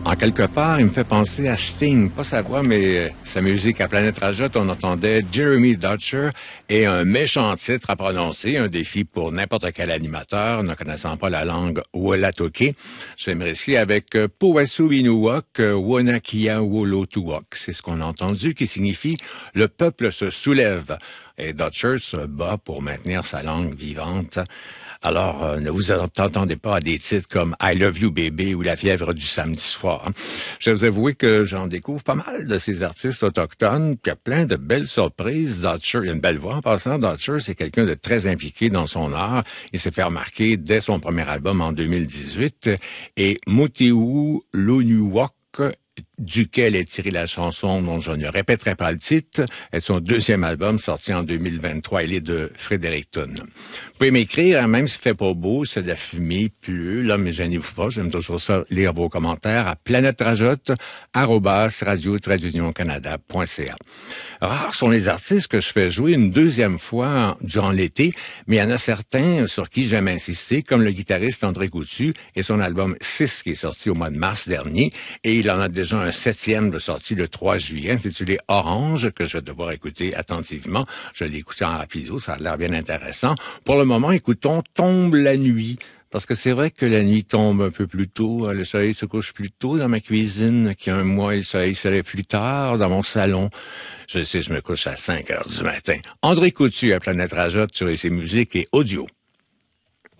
En quelque part, il me fait penser à Sting, pas sa voix, mais sa musique. À Planète Rajotte, on entendait Jeremy Dutcher et un méchant titre à prononcer, un défi pour n'importe quel animateur ne connaissant pas la langue Wolatoke. Je vais me risquer avec Powassu Inuwak, Wonakia Wolotuwak. C'est ce qu'on a entendu, qui signifie « le peuple se soulève ». Et Dutcher se bat pour maintenir sa langue vivante. Alors, ne vous attendez pas à des titres comme « I love you baby » ou « La fièvre du samedi soir ». Je vais vous avouer que j'en découvre pas mal de ces artistes autochtones, puis il y a plein de belles surprises. Dutcher, il a une belle voix en passant. Dutcher, c'est quelqu'un de très impliqué dans son art. Il s'est fait remarquer dès son premier album en 2018. Et Motiwu Lonuwak, duquel est tirée la chanson dont je ne répéterai pas le titre, est son deuxième album sorti en 2023. Il est de Fredericton. Vous pouvez m'écrire, même s'il fait pas beau, c'est de la fumée, pleut, là, mais gênez-vous pas, j'aime toujours ça, lire vos commentaires à planèterajotte@radio-canada.ca. Rares sont les artistes que je fais jouer une deuxième fois durant l'été, mais il y en a certains sur qui j'aime insister, comme le guitariste André Coutu et son album 6 qui est sorti au mois de mars dernier, et il en a déjà un 7e de sortie le 3 juillet, intitulé Orange, que je vais devoir écouter attentivement. Je l'ai écouté en rapido, ça a l'air bien intéressant. Pour le moment, écoutons Tombe la nuit. Parce que c'est vrai que la nuit tombe un peu plus tôt, le soleil se couche plus tôt dans ma cuisine qu'il y a un mois, et le soleil se lève plus tard dans mon salon. Je sais, je me couche à 5 heures du matin. André Coutu à Planète Rajotte sur ses musiques et audio.